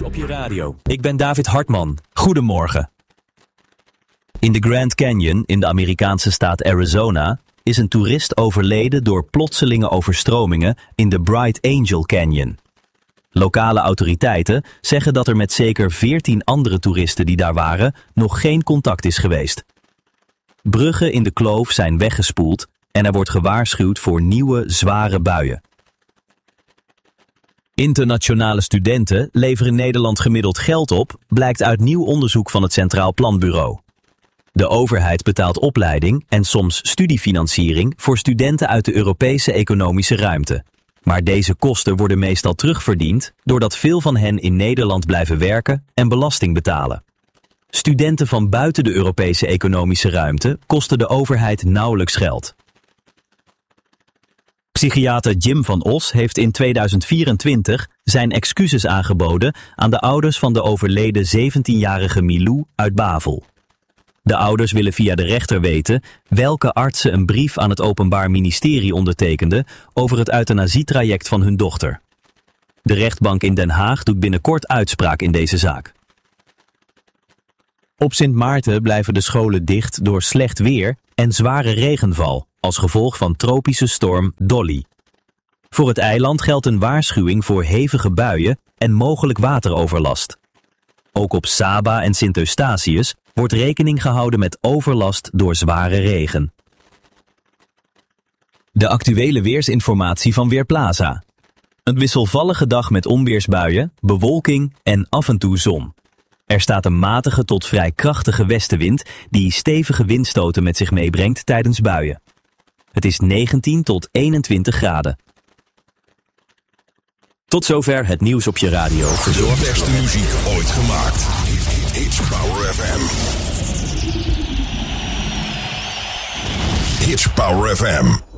op je radio. Ik ben David Hartman. Goedemorgen. In de Grand Canyon in de Amerikaanse staat Arizona is een toerist overleden door plotselinge overstromingen in de Bright Angel Canyon. Lokale autoriteiten zeggen dat er met zeker 14 andere toeristen die daar waren nog geen contact is geweest. Bruggen in de kloof zijn weggespoeld en er wordt gewaarschuwd voor nieuwe zware buien. Internationale studenten leveren Nederland gemiddeld geld op, blijkt uit nieuw onderzoek van het Centraal Planbureau. De overheid betaalt opleiding en soms studiefinanciering voor studenten uit de Europese economische ruimte. Maar deze kosten worden meestal terugverdiend doordat veel van hen in Nederland blijven werken en belasting betalen. Studenten van buiten de Europese economische ruimte kosten de overheid nauwelijks geld. Psychiater Jim van Os heeft in 2024 zijn excuses aangeboden aan de ouders van de overleden 17-jarige Milou uit Bavel. De ouders willen via de rechter weten welke artsen een brief aan het Openbaar Ministerie ondertekenden over het euthanasietraject van hun dochter. De rechtbank in Den Haag doet binnenkort uitspraak in deze zaak. Op Sint Maarten blijven de scholen dicht door slecht weer en zware regenval als gevolg van tropische storm Dolly. Voor het eiland geldt een waarschuwing voor hevige buien en mogelijk wateroverlast. Ook op Saba en Sint Eustatius wordt rekening gehouden met overlast door zware regen. De actuele weersinformatie van Weerplaza. Een wisselvallige dag met onweersbuien, bewolking en af en toe zon. Er staat een matige tot vrij krachtige westenwind die stevige windstoten met zich meebrengt tijdens buien. Het is 19 tot 21 graden. Tot zover het nieuws op je radio. De beste muziek ooit gemaakt. Hits Power FM. Hits Power FM.